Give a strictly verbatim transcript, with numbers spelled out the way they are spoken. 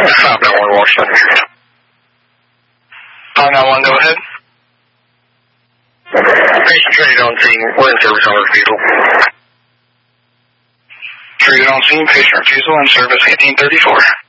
five nine one, Washington. five nine one, go ahead. Patient treated on scene, we're in service on refusal. Treated on scene, patient refusal in service eighteen thirty-four.